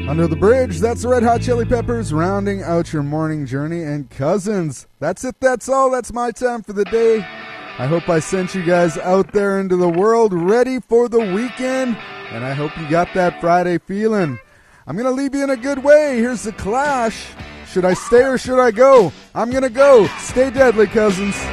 Under the Bridge, that's the Red Hot Chili Peppers rounding out your morning journey. And Cousins, that's it, that's all, that's my time for the day. I hope I sent you guys out there into the world ready for the weekend, and I hope you got that Friday feeling. I'm going to leave you in a good way. Here's The Clash. Should I stay or should I go? I'm going to go. Stay deadly, Cousins.